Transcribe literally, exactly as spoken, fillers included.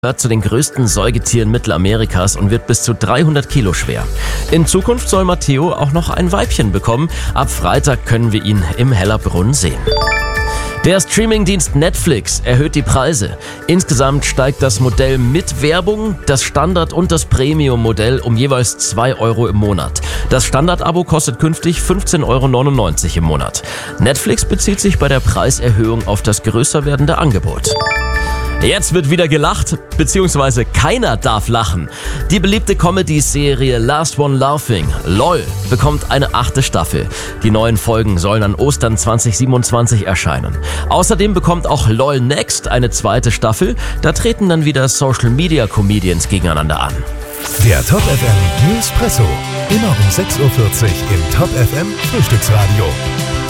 gehört zu den größten Säugetieren Mittelamerikas und wird bis zu dreihundert Kilo schwer. In Zukunft soll Matteo auch noch ein Weibchen bekommen. Ab Freitag können wir ihn im Hellerbrunn sehen. Der Streamingdienst Netflix erhöht die Preise. Insgesamt steigt das Modell mit Werbung, das Standard- und das Premium-Modell um jeweils zwei Euro im Monat. Das Standard-Abo kostet künftig fünfzehn Euro neunundneunzig im Monat. Netflix bezieht sich bei der Preiserhöhung auf das größer werdende Angebot. Jetzt wird wieder gelacht, beziehungsweise keiner darf lachen. Die beliebte Comedy-Serie Last One Laughing, LOL, bekommt eine achte Staffel. Die neuen Folgen sollen an Ostern zwanzig siebenundzwanzig erscheinen. Außerdem bekommt auch LOL Next eine zweite Staffel. Da treten dann wieder Social-Media-Comedians gegeneinander an. Der Top F M Newspresso. Immer um sechs Uhr vierzig im Top F M Frühstücksradio.